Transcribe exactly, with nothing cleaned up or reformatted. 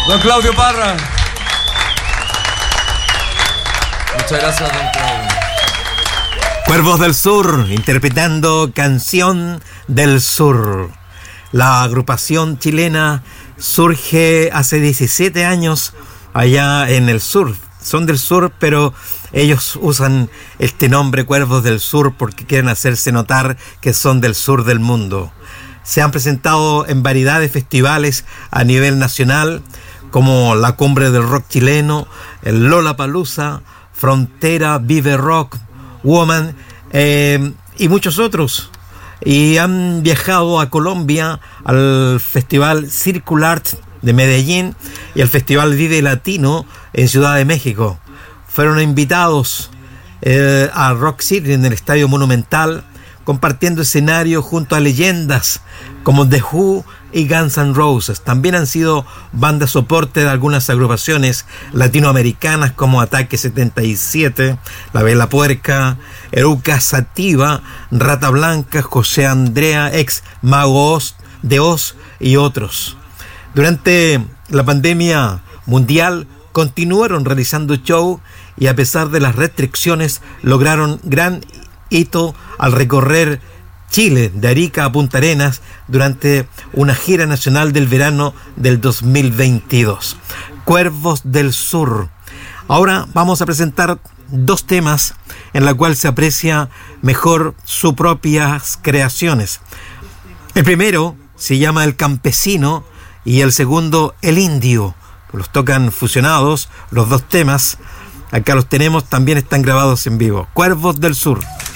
Don Claudio Parra. Muchas gracias, don Claudio. Cuervos del Sur, interpretando Canción del Sur. La agrupación chilena surge hace diecisiete años allá en el sur. Son del sur, pero ellos usan este nombre Cuervos del Sur porque quieren hacerse notar que son del sur del mundo. Se han presentado en variedad de festivales a nivel nacional, como la Cumbre del Rock Chileno, el Lollapalooza, Frontera, Vive Rock, Woman eh, y muchos otros. Y han viajado a Colombia, al Festival Circular de Medellín y al Festival Vive Latino en Ciudad de México. Fueron invitados eh, a Rock City en el Estadio Monumental, compartiendo escenario junto a leyendas como The Who y Guns N' Roses. También han sido banda soporte de algunas agrupaciones latinoamericanas como Ataque setenta y siete, La Vela Puerca, Eruca Sativa, Rata Blanca, José Andrea, ex Mago Oz, de Oz y otros. Durante la pandemia mundial continuaron realizando show y a pesar de las restricciones lograron gran hito al recorrer Chile, de Arica a Punta Arenas, durante una gira nacional del verano del dos mil veintidós. Cuervos del Sur. Ahora vamos a presentar dos temas en la cual se aprecia mejor sus propias creaciones. El primero se llama El Campesino y el segundo El Indio. Los tocan fusionados, los dos temas. Acá los tenemos, también están grabados en vivo. Cuervos del Sur.